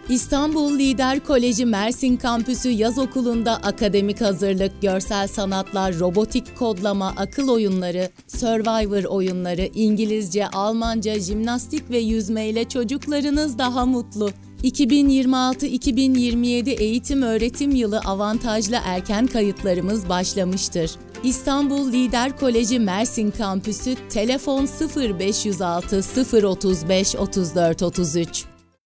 İstanbul Lider Koleji Mersin Kampüsü Yaz Okulu'nda akademik hazırlık, görsel sanatlar, robotik kodlama, akıl oyunları, Survivor oyunları, İngilizce, Almanca, jimnastik ve yüzme ile çocuklarınız daha mutlu. 2026-2027 eğitim-öğretim yılı avantajlı erken kayıtlarımız başlamıştır. İstanbul Lider Koleji Mersin Kampüsü, telefon 0506 035 34 33.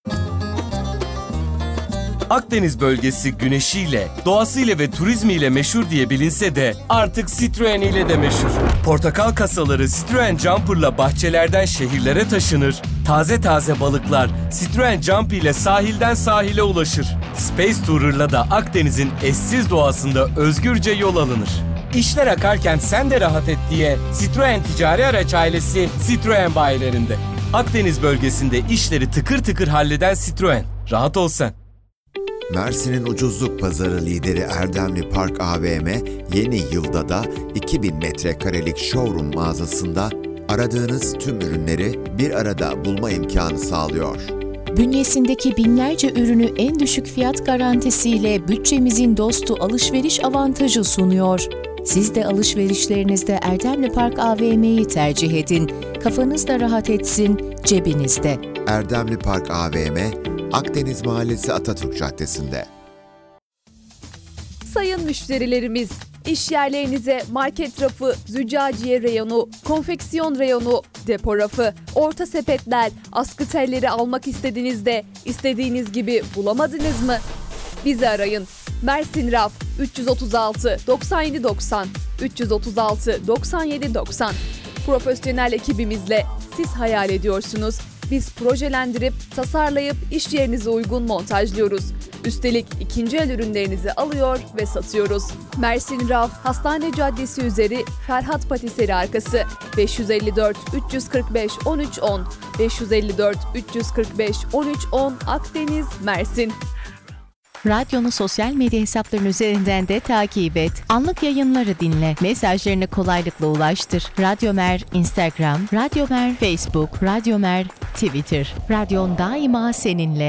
Akdeniz bölgesi güneşiyle, doğasıyla ve turizmiyle meşhur diye bilinse de artık Citroen ile de meşhur. Portakal kasaları Citroen Jumper'la bahçelerden şehirlere taşınır, taze taze balıklar Citroen Jump ile sahilden sahile ulaşır. Space Tourer'la da Akdeniz'in eşsiz doğasında özgürce yol alınır. İşler akarken sen de rahat et diye Citroen Ticari Araç ailesi Citroen bayilerinde. Akdeniz bölgesinde işleri tıkır tıkır halleden Citroen. Rahat ol sen. Mersin'in ucuzluk pazarı lideri Erdemli Park AVM, yeni yılda da 2000 metrekarelik showroom mağazasında aradığınız tüm ürünleri bir arada bulma imkanı sağlıyor. Bünyesindeki binlerce ürünü en düşük fiyat garantisiyle bütçemizin dostu alışveriş avantajı sunuyor. Siz de alışverişlerinizde Erdemli Park AVM'yi tercih edin. Kafanız da rahat etsin, cebinizde. Erdemli Park AVM, Akdeniz Mahallesi Atatürk Caddesi'nde. Sayın müşterilerimiz, iş yerlerinize market rafı, züccaciye reyonu, konfeksiyon reyonu, depo rafı, orta sepetler, askı telleri almak istediğinizde istediğiniz gibi bulamadınız mı? Bizi arayın. Mersin Raf 336 97 90 336 97 90. Profesyonel ekibimizle siz hayal ediyorsunuz. Biz projelendirip, tasarlayıp iş yerinize uygun montajlıyoruz. Üstelik ikinci el ürünlerinizi alıyor ve satıyoruz. Mersin Raf, Hastane Caddesi üzeri Ferhat Patiseri arkası 554 345 1310 554 345 1310 Akdeniz, Mersin. Radyonu sosyal medya hesapların üzerinden de takip et. Anlık yayınları dinle. Mesajlarını kolaylıkla ulaştır. Radyomer Instagram, Radyomer Facebook, Radyomer Twitter. Radyon daima seninle.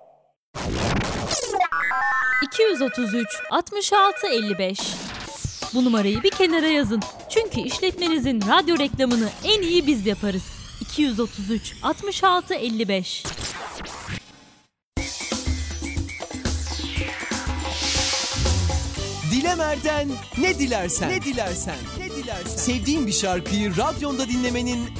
233 66 55. Bu numarayı bir kenara yazın. Çünkü işletmenizin radyo reklamını en iyi biz yaparız. 233 66 55. Dilemer'den ne dilersen. Ne dilersen. Ne dilersen. Sevdiğin bir şarkıyı radyonda dinlemenin